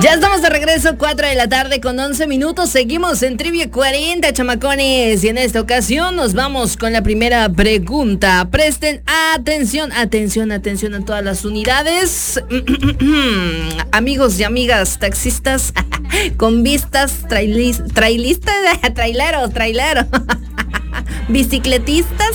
Ya estamos de regreso, 4 de la tarde con 11 minutos. Seguimos en Trivia 40, chamacones. Y en esta ocasión nos vamos con la primera pregunta. Presten atención, atención, atención a todas las unidades. Amigos y amigas taxistas, convistas, traileros, bicicletistas.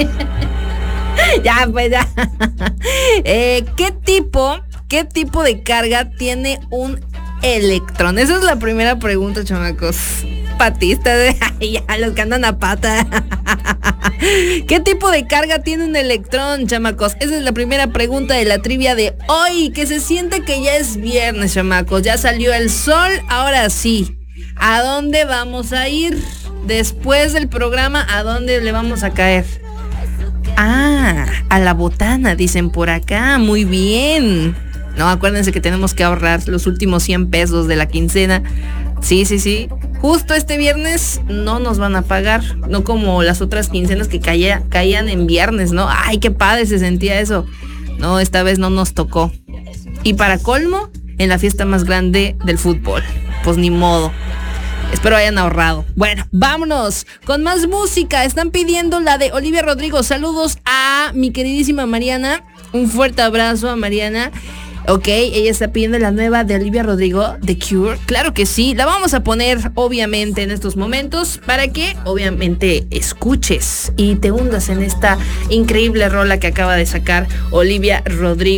Ya, pues ya. ¿Qué tipo de carga tiene un electrón? Esa es la primera pregunta, chamacos. Patistas, ya los que andan a pata. ¿Qué tipo de carga tiene un electrón, chamacos? Esa es la primera pregunta de la trivia de hoy. Que se siente que ya es viernes, chamacos. Ya salió el sol. Ahora sí, ¿a dónde vamos a ir? Después del programa, ¿a dónde le vamos a caer? Ah, a la botana, dicen por acá. Muy bien. No, acuérdense que tenemos que ahorrar los últimos 100 pesos de la quincena. Sí. Justo este viernes no nos van a pagar. No como las otras quincenas que caían en viernes, ¿no? Ay, qué padre se sentía eso. No, esta vez no nos tocó. Y para colmo, en la fiesta más grande del fútbol. Pues ni modo. Espero hayan ahorrado. Bueno, vámonos con más música. Están pidiendo la de Olivia Rodrigo. Saludos a mi queridísima Mariana. Un fuerte abrazo a Mariana. Ok, ella está pidiendo la nueva de Olivia Rodrigo, The Cure. Claro que sí, la vamos a poner obviamente en estos momentos para que obviamente escuches y te hundas en esta increíble rola que acaba de sacar Olivia Rodrigo.